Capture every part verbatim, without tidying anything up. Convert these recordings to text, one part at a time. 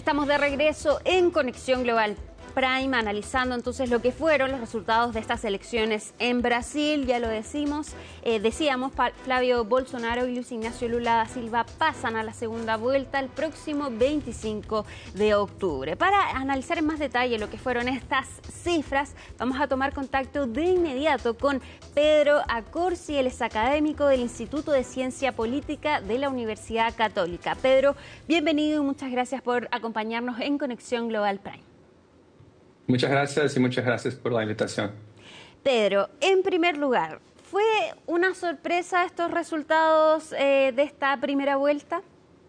Estamos de regreso en Conexión Global Prime, analizando entonces lo que fueron los resultados de estas elecciones en Brasil. Ya lo decimos, eh, decíamos, Flavio Bolsonaro y Luis Ignacio Lula da Silva pasan a la segunda vuelta el próximo veinticinco de octubre. Para analizar en más detalle lo que fueron estas cifras, vamos a tomar contacto de inmediato con Pedro Accorsi, él es académico del Instituto de Ciencia Política de la Universidad Católica. Pedro, bienvenido y muchas gracias por acompañarnos en Conexión Global Prime. Muchas gracias y muchas gracias por la invitación. Pedro, en primer lugar, ¿fue una sorpresa estos resultados eh, de esta primera vuelta?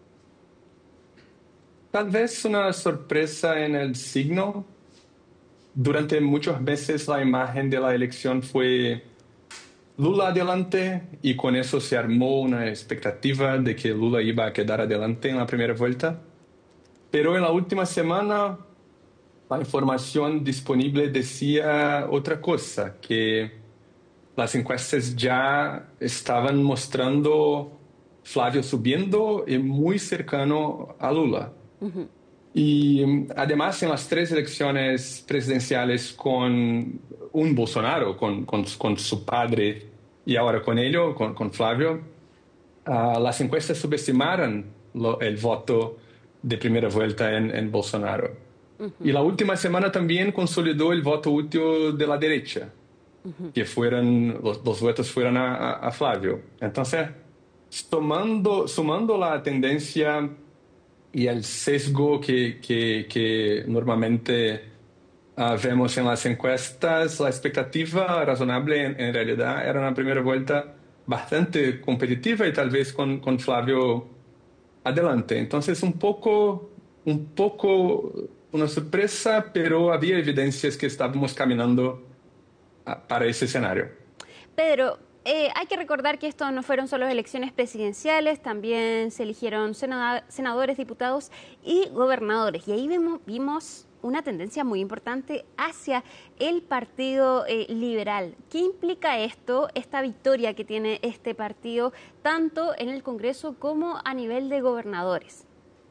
Tal vez una sorpresa en el signo. Durante muchos meses la imagen de la elección fue Lula adelante y con eso se armó una expectativa de que Lula iba a quedar adelante en la primera vuelta. Pero en la última semana la información disponible decía otra cosa, que las encuestas ya estaban mostrando Flavio subiendo y muy cercano a Lula. Uh-huh. Y además en las tres elecciones presidenciales con un Bolsonaro, con, con, con su padre y ahora con ello, con, con Flavio, uh, las encuestas subestimaron lo, el voto de primera vuelta en, en Bolsonaro. Uh-huh. Y la última semana también consolidó el voto útil de la derecha, uh-huh. que fueron, los, los votos fueron a, a, a Flavio. Entonces, sumando, sumando la tendencia y el sesgo que, que, que normalmente uh, vemos en las encuestas, la expectativa razonable en, en realidad era una primera vuelta bastante competitiva y tal vez con, con Flavio adelante. Entonces, un poco, un poco una sorpresa, pero había evidencias que estábamos caminando a, para ese escenario. Pedro, eh, hay que recordar que esto no fueron solo elecciones presidenciales, también se eligieron senad- senadores, diputados y gobernadores. Y ahí vimos, vimos una tendencia muy importante hacia el Partido eh, Liberal. ¿Qué implica esto, esta victoria que tiene este partido, tanto en el Congreso como a nivel de gobernadores?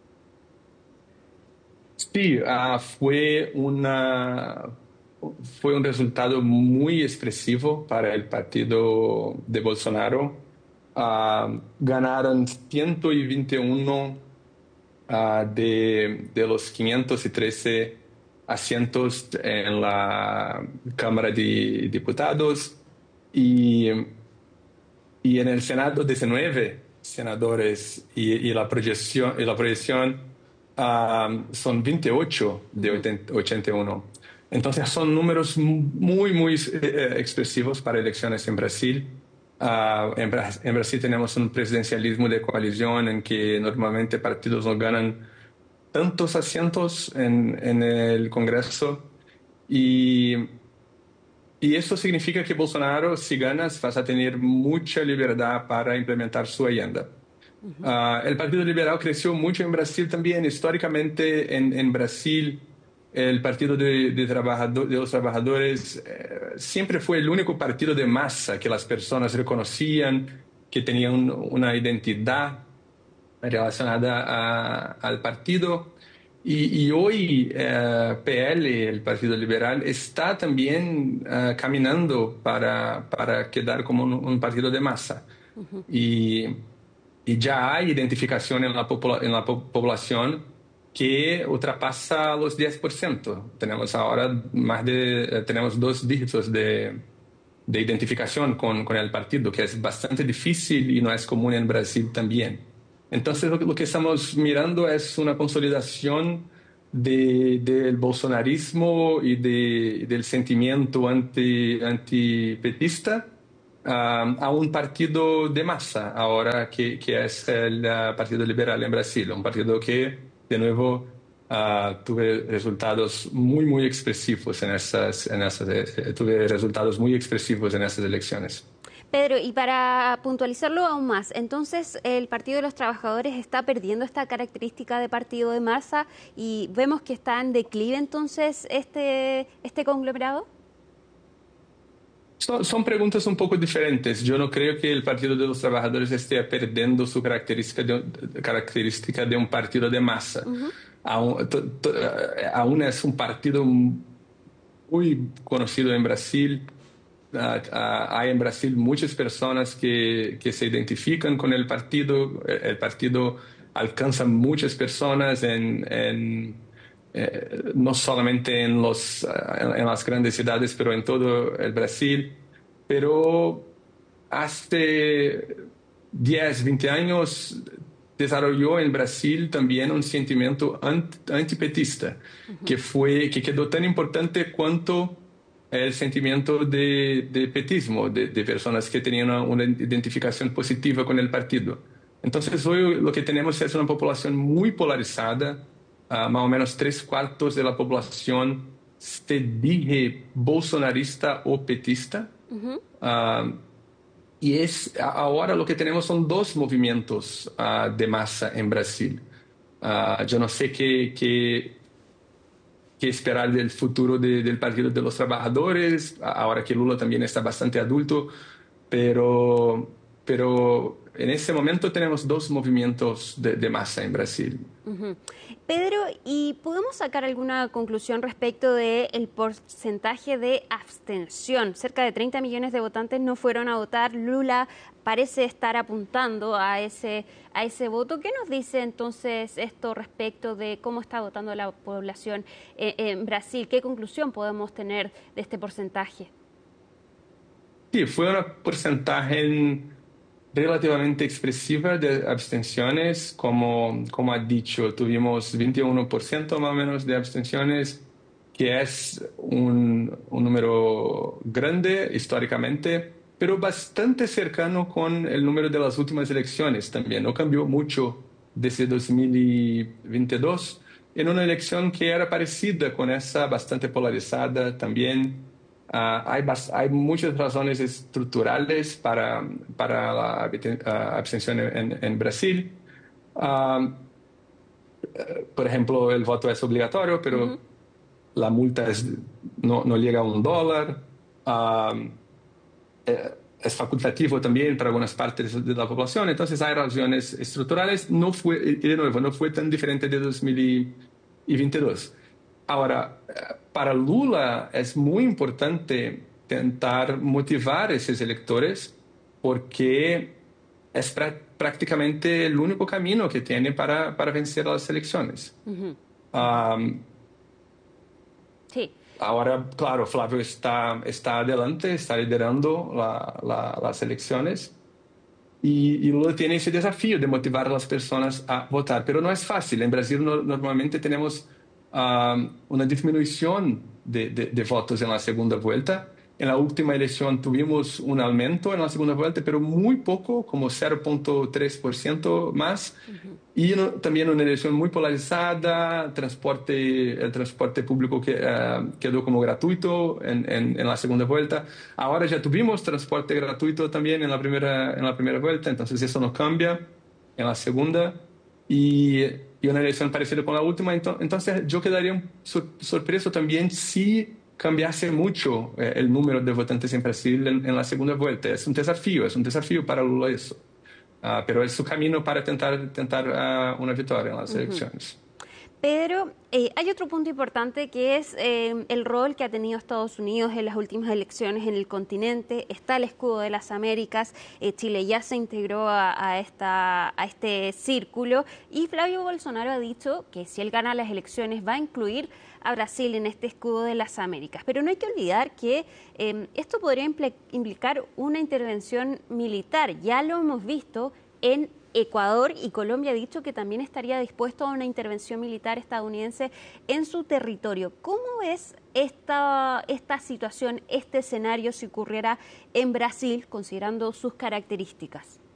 Sí, uh, fue, una, fue un resultado muy expresivo para el partido de Bolsonaro. Uh, ganaron ciento veintiuno uh, de, de los quinientos trece asientos en la Cámara de Diputados y, y en el Senado diecinueve senadores y, y la proyección, y la proyección Uh, son veintiocho de ochenta y uno. Entonces son números muy, muy eh, expresivos para elecciones en Brasil. Uh, en, Bra en Brasil tenemos un presidencialismo de coalición en que normalmente partidos no ganan tantos asientos en, en el Congreso. Y, y eso significa que Bolsonaro, si ganas, vas a tener mucha libertad para implementar su agenda. Uh-huh. Uh, el Partido Liberal creció mucho en Brasil también. Históricamente en, en Brasil el Partido de, de, trabajador, de los Trabajadores eh, siempre fue el único partido de masa que las personas reconocían, que tenía un, una identidad relacionada a, al partido. Y, y hoy eh, P L, el Partido Liberal, está también uh, caminando para, para quedar como un, un partido de masa. Uh-huh. Y Y ya hay identificación en la, popula en la po población que ultrapasa los diez por ciento. Tenemos ahora más de, eh, tenemos dos dígitos de, de identificación con, con el partido, que es bastante difícil y no es común en Brasil también. Entonces lo, lo que estamos mirando es una consolidación de, del bolsonarismo y de, del sentimiento anti, antipetista Uh, a un partido de masa ahora que, que es el uh, Partido Liberal en Brasil, un partido que de nuevo uh, tuve resultados muy muy expresivos en esas, en esas eh, tuve resultados muy expresivos en esas elecciones. Pedro, y para puntualizarlo aún más, entonces el Partido de los Trabajadores está perdiendo esta característica de partido de masa y vemos que está en declive entonces este, este conglomerado. Son, son preguntas un poco diferentes. Yo no creo que el Partido de los Trabajadores esté perdiendo su característica de, característica de un partido de masa. Uh-huh. aún, to, to, aún es un partido muy conocido en Brasil. Uh, uh, hay en Brasil muchas personas que, que se identifican con el partido. El, el partido alcanza muchas personas en, en eh, no solamente en, los, uh, en, en las grandes ciudades, pero en todo el Brasil. Pero hace diez, veinte años desarrolló en Brasil también un sentimiento ant, antipetista, uh-huh. que, fue, que quedó tan importante cuanto el sentimiento de, de petismo, de, de personas que tenían una, una identificación positiva con el partido. Entonces hoy lo que tenemos es una población muy polarizada, uh, más o menos tres cuartos de la población se dice bolsonarista o petista. Uh-huh. uh, y es, ahora lo que tenemos son dos movimientos uh, de masa en Brasil. Uh, yo no sé qué, qué, qué esperar del futuro de, del Partido de los Trabajadores, ahora que Lula también está bastante adulto, pero, pero en este momento tenemos dos movimientos de, de masa en Brasil. Uh-huh. Pedro, ¿y podemos sacar alguna conclusión respecto del porcentaje de abstención? Cerca de treinta millones de votantes no fueron a votar. Lula parece estar apuntando a ese, a ese voto. ¿Qué nos dice entonces esto respecto de cómo está votando la población eh, en Brasil? ¿Qué conclusión podemos tener de este porcentaje? Sí, fue un porcentaje en... relativamente expresiva de abstenciones, como, como ha dicho, tuvimos veintiuno por ciento más o menos de abstenciones, que es un, un número grande históricamente, pero bastante cercano con el número de las últimas elecciones también. No cambió mucho desde dos mil veintidós, en una elección que era parecida con esa, bastante polarizada también. Uh, hay, hay muchas razones estructurales para, para la uh, abstención en, en Brasil. Uh, por ejemplo, el voto es obligatorio, pero uh-huh. la multa es, no, no llega a un dólar. Uh, es facultativo también para algunas partes de la población. Entonces hay razones estructurales. No fue, y de nuevo, no fue tan diferente de dos mil veintidós. Ahora, para Lula es muy importante tentar motivar a esos electores porque es pra- prácticamente el único camino que tiene para, para vencer las elecciones. Uh-huh. Um, sí. Ahora, claro, Flávio está, está adelante, está liderando la, la, las elecciones y, y Lula tiene ese desafío de motivar a las personas a votar, pero no es fácil. En Brasil no, normalmente tenemos Uh, una disminución de, de, de votos en la segunda vuelta. En la última elección tuvimos un aumento en la segunda vuelta, pero muy poco, como cero punto tres por ciento más. Uh-huh. Y no, también una elección muy polarizada, transporte, el transporte público que, uh, quedó como gratuito en, en, en la segunda vuelta. Ahora ya tuvimos transporte gratuito también en la primera, en la primera vuelta, entonces eso no cambia en la segunda. Y, y una elección parecida con la última, entonces yo quedaría sor, sorpreso también si cambiase mucho eh, el número de votantes en Brasil en, en la segunda vuelta. Es un desafío, es un desafío para Lula eso. Uh, pero es su camino para tentar, tentar uh, una victoria en las uh-huh. elecciones. Pedro, eh, hay otro punto importante que es eh, el rol que ha tenido Estados Unidos en las últimas elecciones en el continente. Está el escudo de las Américas, eh, Chile ya se integró a, a, esta, a este círculo y Flavio Bolsonaro ha dicho que si él gana las elecciones va a incluir a Brasil en este escudo de las Américas. Pero no hay que olvidar que eh, esto podría impl- implicar una intervención militar. Ya lo hemos visto en Ecuador y Colombia ha dicho que también estaría dispuesto a una intervención militar estadounidense en su territorio. ¿Cómo es esta, esta situación, este escenario si ocurriera en Brasil, considerando sus características?